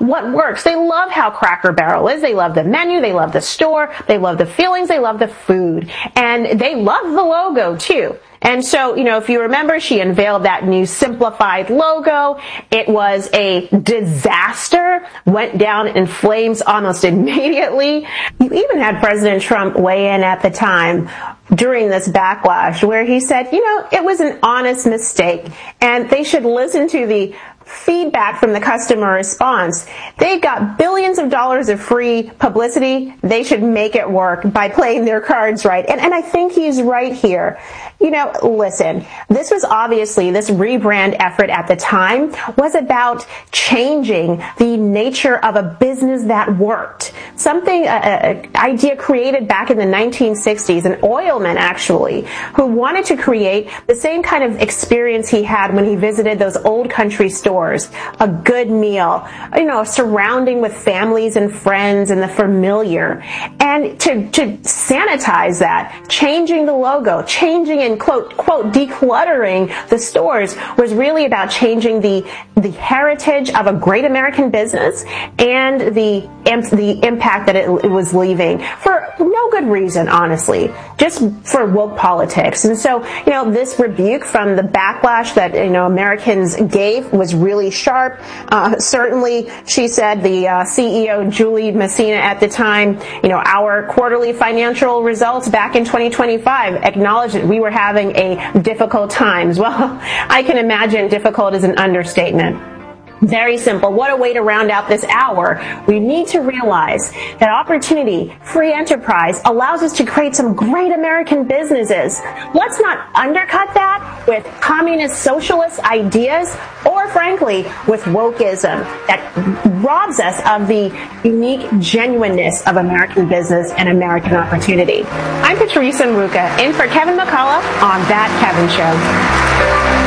what works. They love how Cracker Barrel is. They love the menu. They love the store. They love the feelings. They love the food. And they love the logo too. And so, if you remember, she unveiled that new simplified logo. It was a disaster, went down in flames almost immediately. You even had President Trump weigh in at the time during this backlash where he said, it was an honest mistake and they should listen to the feedback from the customer response. They've got billions of dollars of free publicity. They should make it work by playing their cards right. And I think he's right here. Listen, this rebrand effort at the time was about changing the nature of a business that worked. Something, an idea created back in the 1960s, an oilman actually, who wanted to create the same kind of experience he had when he visited those old country stores. A good meal, surrounding with families and friends and the familiar. And to sanitize that, changing the logo, changing and quote, decluttering the stores was really about changing the heritage of a great American business and the impact that it was leaving for no good reason, honestly, just for woke politics. And so, this rebuke from the backlash that, Americans gave was really sharp. Certainly, she said, the CEO, Julie Messina at the time, our quarterly financial results back in 2025 acknowledged that we were having a difficult times. Well, I can imagine difficult is an understatement. Very simple. What a way to round out this hour. We need to realize that opportunity, free enterprise, allows us to create some great American businesses. Let's not undercut that with communist socialist ideas or, frankly, with wokeism that robs us of the unique genuineness of American business and American opportunity. I'm Patrice Onwuka, in for Kevin McCullough on That Kevin Show.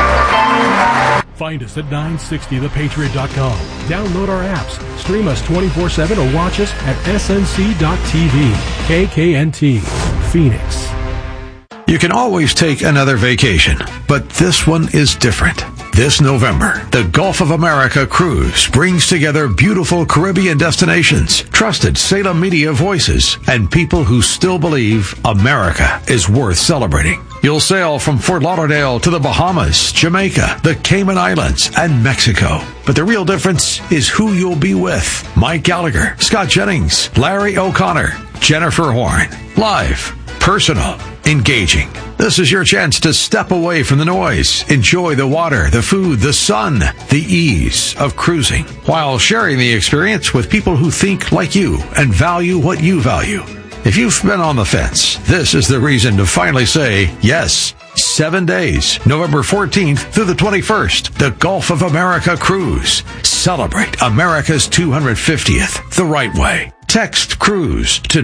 Find us at 960thepatriot.com. Download our apps, stream us 24/7, or watch us at snc.tv. KKNT, Phoenix. You can always take another vacation, but this one is different. This November, the Gulf of America Cruise brings together beautiful Caribbean destinations, trusted Salem media voices, and people who still believe America is worth celebrating. You'll sail from Fort Lauderdale to the Bahamas, Jamaica, the Cayman Islands, and Mexico. But the real difference is who you'll be with. Mike Gallagher, Scott Jennings, Larry O'Connor, Jennifer Horn. Live, personal, engaging. This is your chance to step away from the noise, enjoy the water, the food, the sun, the ease of cruising, while sharing the experience with people who think like you and value what you value. If you've been on the fence, this is the reason to finally say yes. 7 days, November 14th through the 21st, the Gulf of America Cruise. Celebrate America's 250th the right way. Text CRUISE to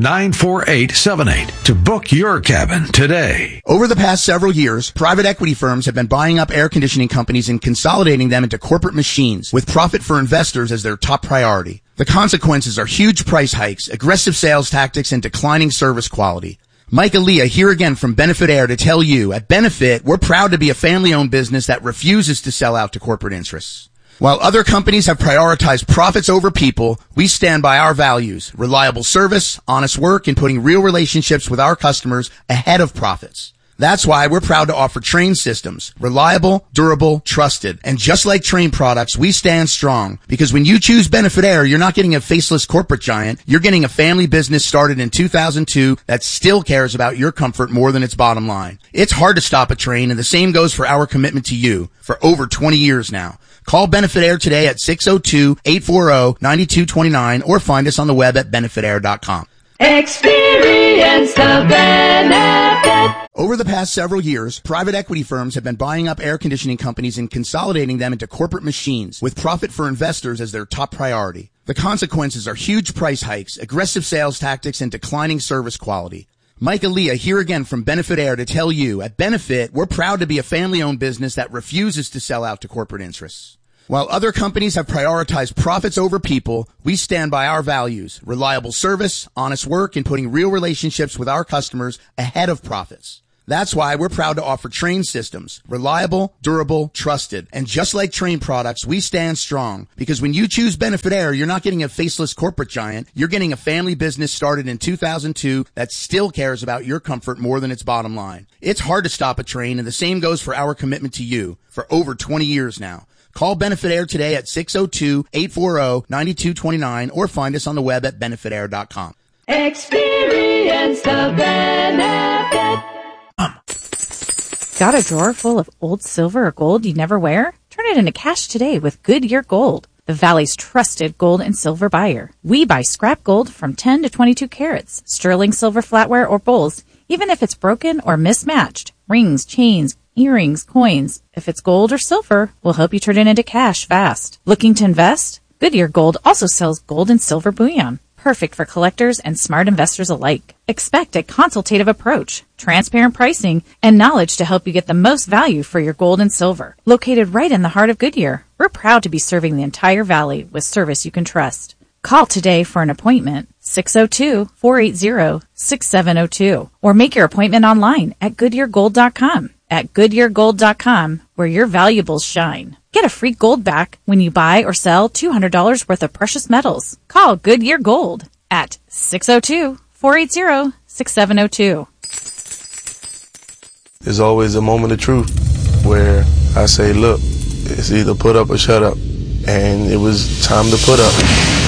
94878 to book your cabin today. Over the past several years, private equity firms have been buying up air conditioning companies and consolidating them into corporate machines with profit for investors as their top priority. The consequences are huge price hikes, aggressive sales tactics, and declining service quality. Mike Aaliyah here again from Benefit Air to tell you, at Benefit, we're proud to be a family-owned business that refuses to sell out to corporate interests. While other companies have prioritized profits over people, we stand by our values: reliable service, honest work, and putting real relationships with our customers ahead of profits. That's why we're proud to offer Trane systems. Reliable, durable, trusted. And just like Trane products, we stand strong. Because when you choose Benefit Air, you're not getting a faceless corporate giant. You're getting a family business started in 2002 that still cares about your comfort more than its bottom line. It's hard to stop a Trane, and the same goes for our commitment to you for over 20 years now. Call Benefit Air today at 602-840-9229 or find us on the web at benefitair.com. Experience the benefit. Over the past several years, private equity firms have been buying up air conditioning companies and consolidating them into corporate machines with profit for investors as their top priority. The consequences are huge price hikes, aggressive sales tactics, and declining service quality. Mike Aaliyah here again from Benefit Air to tell you, at Benefit, we're proud to be a family-owned business that refuses to sell out to corporate interests. While other companies have prioritized profits over people, we stand by our values: reliable service, honest work, and putting real relationships with our customers ahead of profits. That's why we're proud to offer Trane systems. Reliable, durable, trusted. And just like Trane products, we stand strong. Because when you choose Benefit Air, you're not getting a faceless corporate giant. You're getting a family business started in 2002 that still cares about your comfort more than its bottom line. It's hard to stop a Trane, and the same goes for our commitment to you for over 20 years now. Call Benefit Air today at 602-840-9229 or find us on the web at benefitair.com. Experience the benefit. Got a drawer full of old silver or gold you never wear? Turn it into cash today with Goodyear Gold, the Valley's trusted gold and silver buyer. We buy scrap gold from 10 to 22 carats, sterling silver flatware or bowls, even if it's broken or mismatched. Rings, chains, earrings, coins. If it's gold or silver, we'll help you turn it into cash fast. Looking to invest? Goodyear Gold also sells gold and silver bullion. Perfect for collectors and smart investors alike. Expect a consultative approach, transparent pricing, and knowledge to help you get the most value for your gold and silver. Located right in the heart of Goodyear, we're proud to be serving the entire valley with service you can trust. Call today for an appointment, 602-480-6702, or make your appointment online at GoodyearGold.com. At GoodyearGold.com, where your valuables shine. Get a free gold back when you buy or sell $200 worth of precious metals. Call Goodyear Gold at 602-480-6702. There's always a moment of truth where I say, look, it's either put up or shut up. And it was time to put up.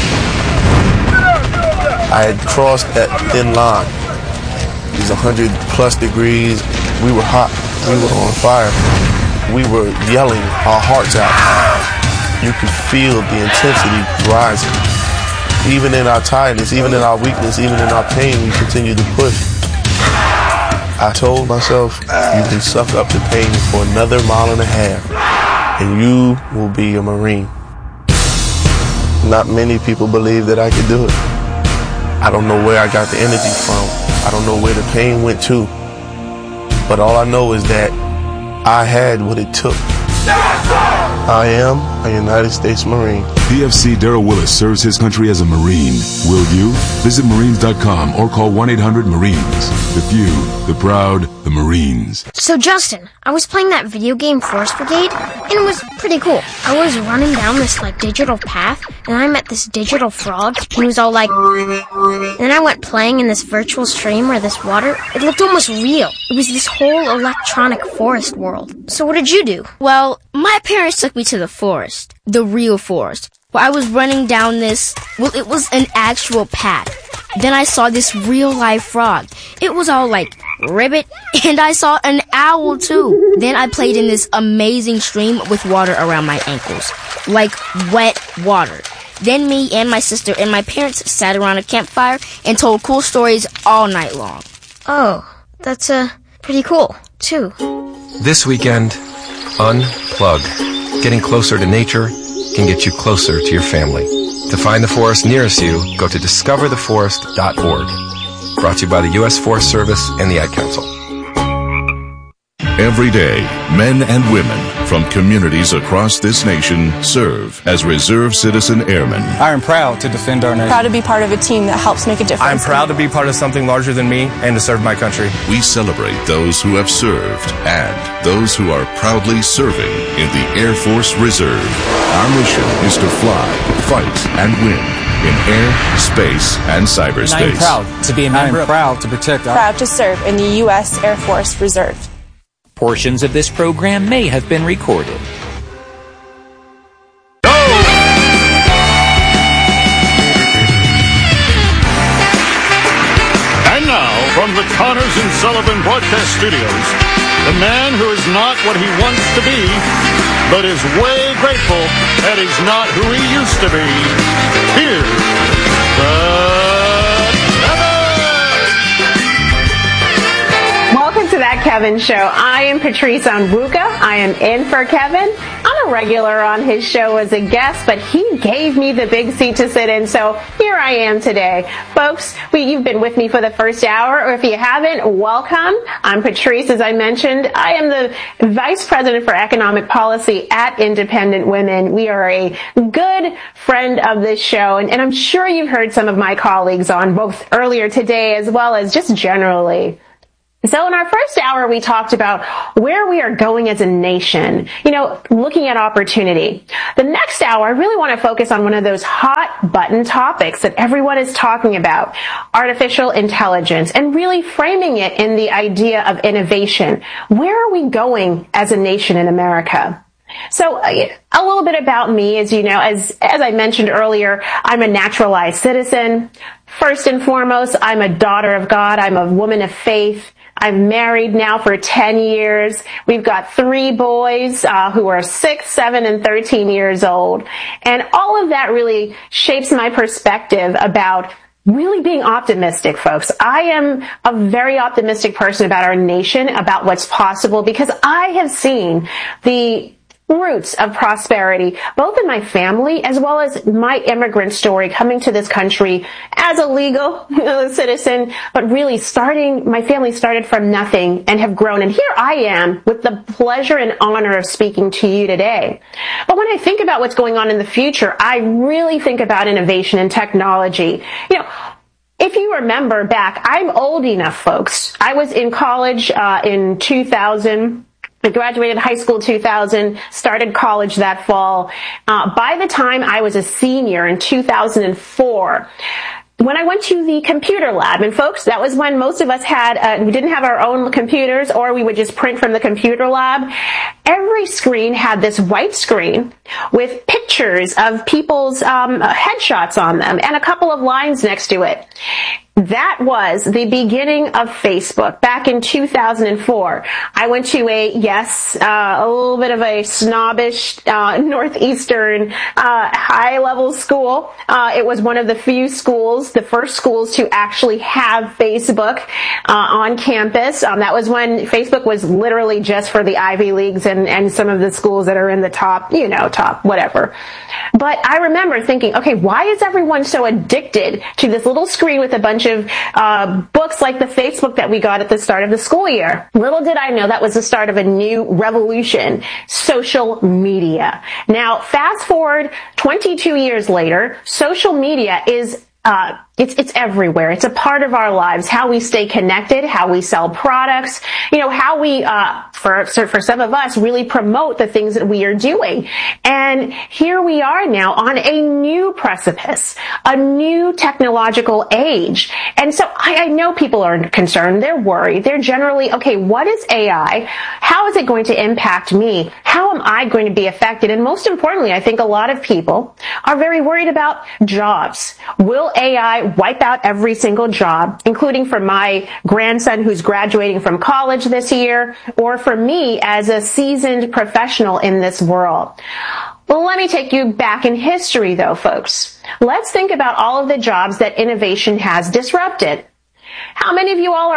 I had crossed that thin line. It was 100 plus degrees. We were hot. We were on fire. We were yelling our hearts out. You could feel the intensity rising. Even in our tiredness, even in our weakness, even in our pain, we continued to push. I told myself, you can suck up the pain for another mile and a half, and you will be a Marine. Not many people believe that I could do it. I don't know where I got the energy from. I don't know where the pain went to. But all I know is that I had what it took. I am a United States Marine. PFC Darrell Willis serves his country as a Marine. Will you? Visit Marines.com or call 1-800-MARINES. The few, the proud, the Marines. So Justin, I was playing that video game Forest Brigade, and it was pretty cool. I was running down this digital path, and I met this digital frog, and he was all like... Then I went playing in this virtual stream where this water, it looked almost real. It was this whole electronic forest world. So what did you do? Well, my parents took me to the forest, the real forest, where I was running down this, it was an actual path. Then I saw this real-life frog. It was all like ribbit, and I saw an owl too. Then I played in this amazing stream with water around my ankles, like wet water. Then me and my sister and my parents sat around a campfire and told cool stories all night long. Oh, that's pretty cool, too. This weekend, unplug. Getting closer to nature can get you closer to your family. To find the forest nearest you, go to discovertheforest.org. Brought to you by the U.S. Forest Service and the Ad Council. Every day, men and women from communities across this nation serve as Reserve Citizen Airmen. I am proud to defend our nation. Proud to be part of a team that helps make a difference. I'm proud to be part of something larger than me and to serve my country. We celebrate those who have served and those who are proudly serving in the Air Force Reserve. Our mission is to fly, fight, and win in air, space, and cyberspace. And I am proud to be a member. I am proud to protect our... Proud to serve in the U.S. Air Force Reserve. Portions of this program may have been recorded. And now, from the Connors and Sullivan Broadcast Studios, the man who is not what he wants to be, but is way grateful that he's not who he used to be. Here's Welcome to That Kevin Show. I am Patrice Onwuka. I am in for Kevin. I'm a regular on his show as a guest, but he gave me the big seat to sit in, so here I am today. Folks, you've been with me for the first hour, or if you haven't, welcome. I'm Patrice, as I mentioned. I am the Vice President for Economic Policy at Independent Women. We are a good friend of this show, and I'm sure you've heard some of my colleagues on both earlier today as well as just generally. So in our first hour, we talked about where we are going as a nation, looking at opportunity. The next hour, I really want to focus on one of those hot button topics that everyone is talking about, artificial intelligence, and really framing it in the idea of innovation. Where are we going as a nation in America? So a little bit about me, as you know, as I mentioned earlier, I'm a naturalized citizen. First and foremost, I'm a daughter of God. I'm a woman of faith. I'm married now for 10 years. We've got 3 boys who are 6, 7, and 13 years old. And all of that really shapes my perspective about really being optimistic, folks. I am a very optimistic person about our nation, about what's possible, because I have seen the roots of prosperity, both in my family as well as my immigrant story coming to this country as a legal citizen, but really my family started from nothing and have grown. And here I am with the pleasure and honor of speaking to you today. But when I think about what's going on in the future, I really think about innovation and technology. If you remember back, I'm old enough, folks. I was in college in 2000. I graduated high school 2000, started college that fall. By the time I was a senior in 2004, when I went to the computer lab, and folks, that was when most of us we didn't have our own computers, or we would just print from the computer lab. Every screen had this white screen with pictures of people's headshots on them and a couple of lines next to it. That was the beginning of Facebook back in 2004. I went to a little bit of a snobbish, northeastern, high-level school. It was one of the few schools, the first schools to actually have Facebook, on campus. That was when Facebook was literally just for the Ivy Leagues and some of the schools that are in the top whatever. But I remember thinking, okay, why is everyone so addicted to this little screen with a bunch of books like the Facebook that we got at the start of the school year? Little did I know that was the start of a new revolution, social media. Now, fast forward 22 years later, social media is it's everywhere. It's a part of our lives, how we stay connected, how we sell products, how we, for some of us, really promote the things that we are doing. And here we are now on a new precipice, a new technological age. And so I know people are concerned. They're worried. They're generally, okay, what is AI? How is it going to impact me? How am I going to be affected? And most importantly, I think a lot of people are very worried about jobs. Will AI wipe out every single job, including for my grandson who's graduating from college this year, or for me as a seasoned professional in this world? Well, let me take you back in history, though, folks. Let's think about all of the jobs that innovation has disrupted. How many of you all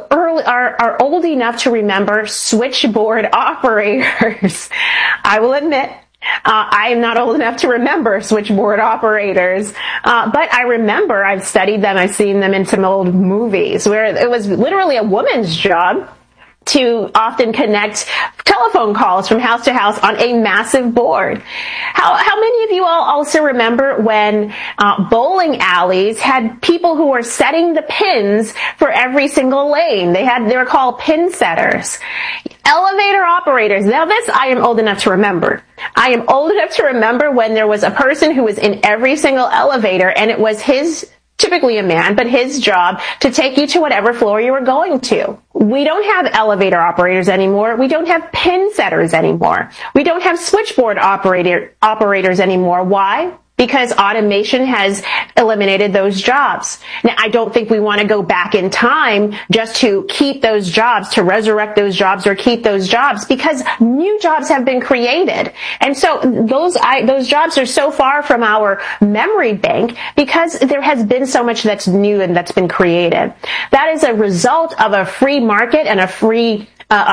are old enough to remember switchboard operators? I will admit, I am not old enough to remember switchboard operators, but I remember I've studied them, I've seen them in some old movies where it was literally a woman's job to often connect telephone calls from house to house on a massive board. How many of you all also remember when bowling alleys had people who were setting the pins for every single lane? They were called pin setters. Elevator operators. Now this I am old enough to remember. I am old enough to remember when there was a person who was in every single elevator, and it was typically a man, but his job to take you to whatever floor you were going to. We don't have elevator operators anymore. We don't have pin setters anymore. We don't have switchboard operators anymore. Why? Because automation has eliminated those jobs. Now, I don't think we want to go back in time just to keep those jobs, to resurrect those jobs or keep those jobs, because new jobs have been created. And so those jobs are so far from our memory bank because there has been so much that's new and that's been created. That is a result of a free market and a free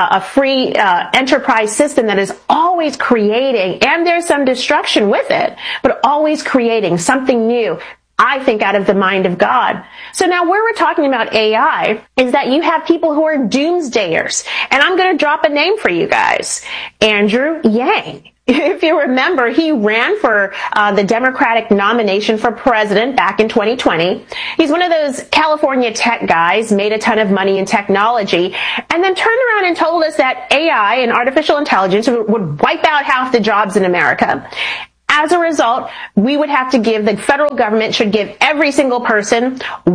enterprise system that is always creating, and there's some destruction with it, but always creating something new, I think, out of the mind of God. So now where we're talking about AI is that you have people who are doomsdayers, and I'm going to drop a name for you guys. Andrew Yang If you remember, he ran for the Democratic nomination for president back in 2020. He's one of those California tech guys, made a ton of money in technology, and then turned around and told us that AI and artificial intelligence would wipe out half the jobs in America. As a result, we would have to give, the federal government should give every single person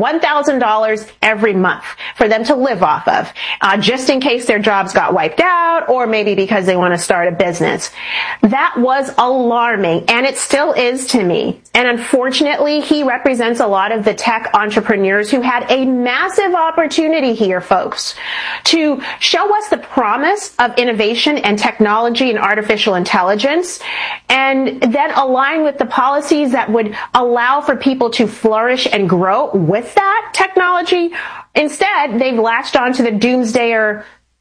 $1,000 every month for them to live off of, just in case their jobs got wiped out, or maybe because they want to start a business. That was alarming, and it still is to me. And unfortunately, he represents a lot of the tech entrepreneurs who had a massive opportunity here, folks, to show us the promise of innovation and technology and artificial intelligence, and then align with the policies that would allow for people to flourish and grow with that technology. Instead, they've latched onto the doomsdayer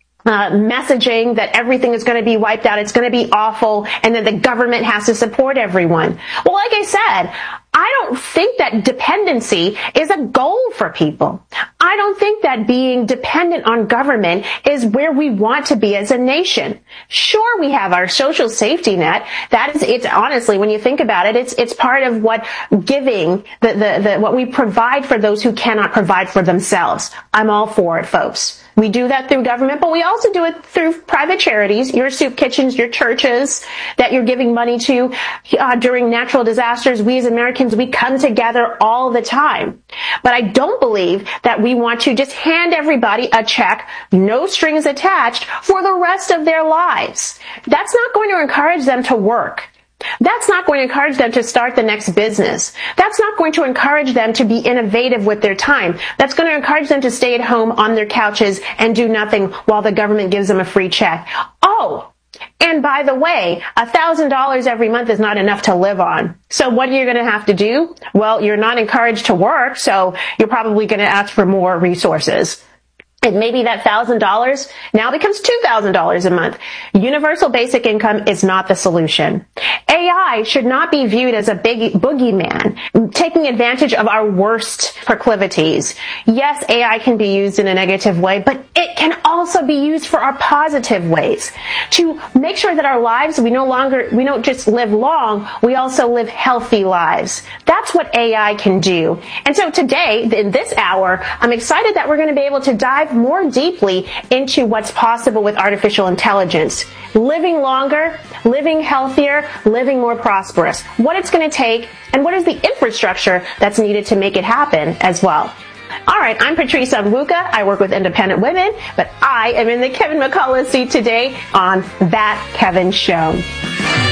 messaging that everything is going to be wiped out, it's going to be awful, and that the government has to support everyone. Well, like I said, I don't think that dependency is a goal for people. I don't think that being dependent on government is where we want to be as a nation. Sure, we have our social safety net. That is, it's honestly, when you think about it, it's part of what giving, what we provide for those who cannot provide for themselves. I'm all for it, folks. We do that through government, but we also do it through private charities, your soup kitchens, your churches that you're giving money to. During natural disasters, we as Americans, we come together all the time. But I don't believe that we want to just hand everybody a check, no strings attached, for the rest of their lives. That's not going to encourage them to work. That's not going to encourage them to start the next business. That's not going to encourage them to be innovative with their time. That's going to encourage them to stay at home on their couches and do nothing while the government gives them a free check. Oh, and by the way, $1,000 every month is not enough to live on. So what are you going to have to do? Well, you're not encouraged to work, so you're probably going to ask for more resources. And maybe that $1,000 now becomes $2,000 a month. Universal basic income is not the solution. AI should not be viewed as a big boogeyman, taking advantage of our worst proclivities. Yes, AI can be used in a negative way, but it can also be used for our positive ways to make sure that our lives, we don't just live long, we also live healthy lives. That's what AI can do. And so today, in this hour, I'm excited that we're going to be able to dive more deeply into what's possible with artificial intelligence. Living longer, living healthier, living more prosperous. What it's going to take, and what is the infrastructure that's needed to make it happen as well. All right, I'm Patrice Onwuka. I work with independent women, but I am in the Kevin McCullough seat today on That Kevin Show.